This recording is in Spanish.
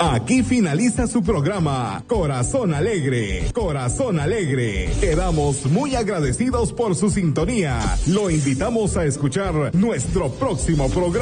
Aquí finaliza su programa Corazón Alegre. Corazón Alegre. Quedamos muy agradecidos por su sintonía. Lo invitamos a escuchar nuestro próximo programa.